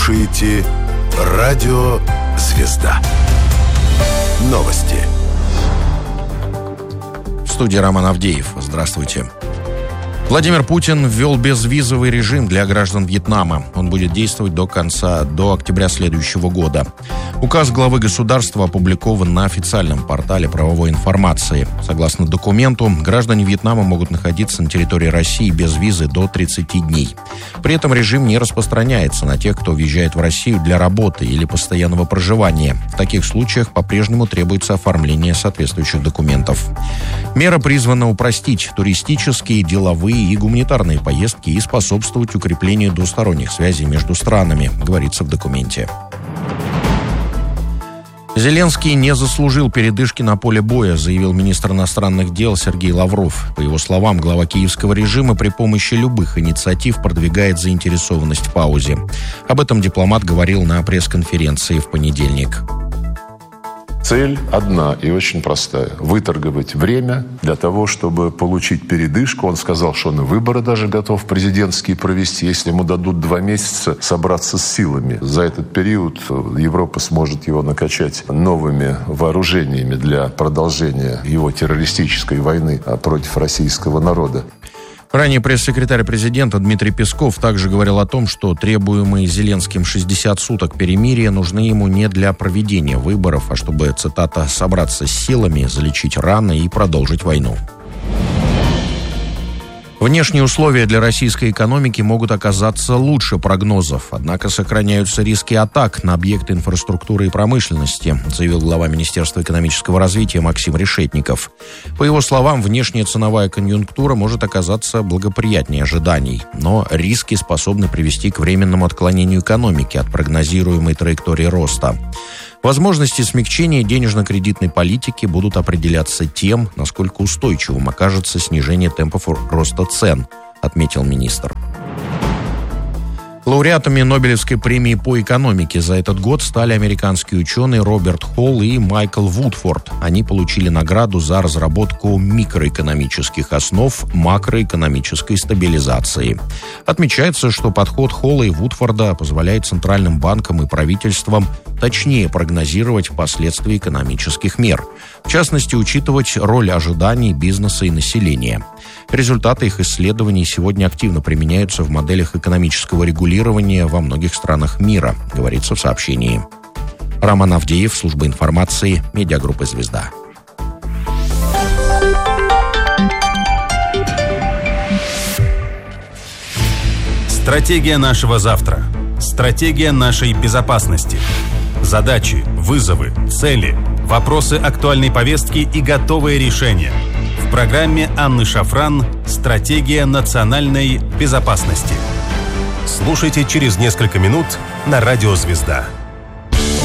слушаете Радио Звезда. Новости. В студии Роман Авдеев. Здравствуйте. Владимир Путин ввел безвизовый режим для граждан Вьетнама. Он будет действовать до октября следующего года. Указ главы государства опубликован на официальном портале правовой информации. Согласно документу, граждане Вьетнама могут находиться на территории России без визы до 30 дней. При этом режим не распространяется на тех, кто въезжает в Россию для работы или постоянного проживания. В таких случаях по-прежнему требуется оформление соответствующих документов. Мера призвана упростить туристические, деловые и гуманитарные поездки и способствовать укреплению двусторонних связей между странами, говорится в документе. Зеленский не заслужил передышки на поле боя, заявил министр иностранных дел Сергей Лавров. По его словам, глава киевского режима при помощи любых инициатив продвигает заинтересованность в паузе. Об этом дипломат говорил на пресс-конференции в понедельник. Цель одна и очень простая. Выторговать время для того, чтобы получить передышку. Он сказал, что он и выборы даже готов президентские провести, если ему дадут 2 месяца собраться с силами. За этот период Европа сможет его накачать новыми вооружениями для продолжения его террористической войны против российского народа. Ранее пресс-секретарь президента Дмитрий Песков также говорил о том, что требуемые Зеленским 60 суток перемирия нужны ему не для проведения выборов, а чтобы, цитата, «собраться с силами, залечить раны и продолжить войну». Внешние условия для российской экономики могут оказаться лучше прогнозов, однако сохраняются риски атак на объекты инфраструктуры и промышленности, заявил глава Министерства экономического развития Максим Решетников. По его словам, внешняя ценовая конъюнктура может оказаться благоприятнее ожиданий, но риски способны привести к временному отклонению экономики от прогнозируемой траектории роста. Возможности смягчения денежно-кредитной политики будут определяться тем, насколько устойчивым окажется снижение темпов роста цен, отметил министр. Лауреатами Нобелевской премии по экономике за этот год стали американские ученые Роберт Холл и Майкл Вудфорд. Они получили награду за разработку микроэкономических основ макроэкономической стабилизации. Отмечается, что подход Холла и Вудфорда позволяет центральным банкам и правительствам точнее прогнозировать последствия экономических мер. В частности, учитывать роль ожиданий бизнеса и населения. Результаты их исследований сегодня активно применяются в моделях экономического регулирования во многих странах мира, говорится в сообщении. Роман Авдеев, служба информации, медиагруппа «Звезда». Стратегия нашего завтра. Стратегия нашей безопасности. Задачи, вызовы, цели, вопросы актуальной повестки и готовые решения. В программе Анны Шафран «Стратегия национальной безопасности». Слушайте через несколько минут на Радио Звезда.